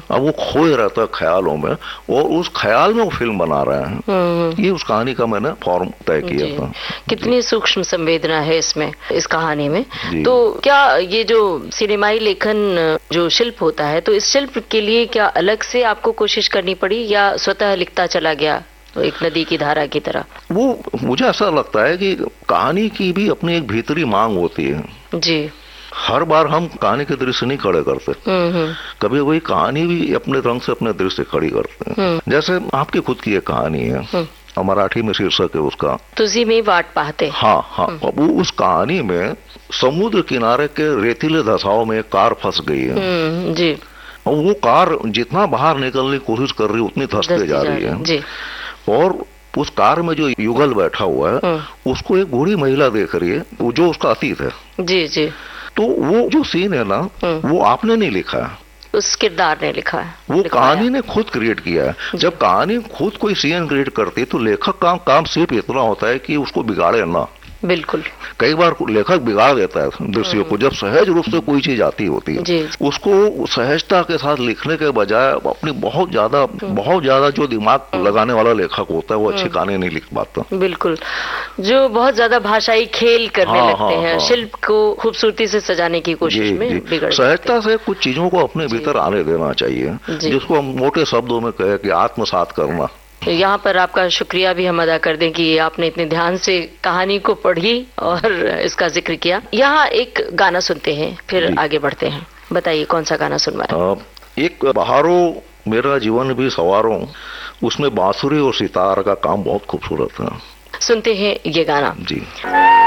अब वो खोए रहता है ख्यालों में और उस ख्याल में वो फिल्म बना रहे हैं। ये उस कहानी का मैंने फॉर्म तय किया था। कितनी सूक्ष्म संवेदना है इसमें, इस कहानी में। तो क्या ये जो सिनेमाई लेखन जो शिल्प होता है, तो इस शिल्प के लिए क्या अलग से आपको कोशिश करनी पड़ी या स्वतः लिखता चला गया तो एक नदी की धारा की तरह? वो मुझे ऐसा लगता है कि कहानी की भी अपनी एक भीतरी मांग होती है जी। हर बार हम कहानी के दृश्य नहीं खड़े करते, कभी वही कहानी भी अपने रंग से अपने दृश्य खड़ी करते हैं। जैसे आपकी खुद की एक कहानी है, मराठी में शीर्षक है उसका तुझी में वाट पाहते। हाँ हाँ, वो उस कहानी में समुद्र किनारे के रेतीले धसाव में एक कार फंस गई है जी। और वो कार जितना बाहर निकलने की कोशिश कर रही है उतनी धंसते जा रही है जी। और उस कार में जो युगल बैठा हुआ है उसको एक बूढ़ी महिला देख रही है, जो उसका अतीत है। जी जी। तो वो जो सीन है ना, वो आपने नहीं लिखा है, उस किरदार ने लिखा है, वो कहानी ने खुद क्रिएट किया है। जब कहानी खुद कोई सीन क्रिएट करती है तो लेखक का काम सिर्फ इतना होता है कि उसको बिगाड़े ना। बिल्कुल। कई बार लेखक बिगाड़ देता है दृश्यों को, जब सहज रूप से कोई चीज आती होती है जी। उसको सहजता के साथ लिखने के बजाय अपनी बहुत ज्यादा जो दिमाग लगाने वाला लेखक होता है वो अच्छी कहानी नहीं लिख पाता। बिल्कुल, जो बहुत ज्यादा भाषाई खेल करने लगते हैं, शिल्प को खूबसूरती से सजाने की कोशिश में बिगड़। सहजता से कुछ चीजों को अपने भीतर आने देना चाहिए, जिसको हम मोटे शब्दों में कहे कि आत्मसात करना। यहाँ पर आपका शुक्रिया भी हम अदा कर दें कि आपने इतने ध्यान से कहानी को पढ़ी और इसका जिक्र किया। यहाँ एक गाना सुनते हैं, फिर आगे बढ़ते हैं। बताइए कौन सा गाना सुनवाएं? एक बहारो मेरा जीवन भी सवारों, उसमें बांसुरी और सितार का काम बहुत खूबसूरत है। सुनते हैं ये गाना जी।